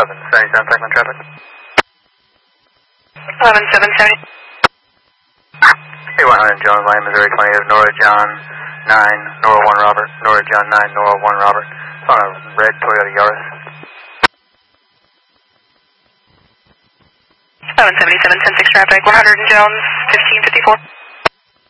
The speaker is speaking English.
1177 Franklin traffic. 1170. Hey, 100 Jones, Line Missouri 20 of Nora John 9, Nora 1 Robert, Nora John 9, Nora 1 Robert. It's on a red Toyota Yaris. 1177, 10-6 traffic, 100 Jones, 1554.